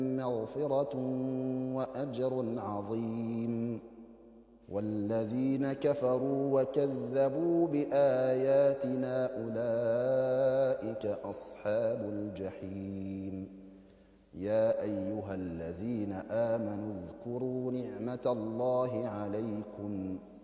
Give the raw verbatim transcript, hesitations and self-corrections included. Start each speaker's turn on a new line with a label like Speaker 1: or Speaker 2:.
Speaker 1: مغفرة وأجر عظيم. والذين كفروا وكذبوا بآياتنا أولئك أصحاب الجحيم. يا أيها الذين آمنوا اذكروا نعمة الله عليكم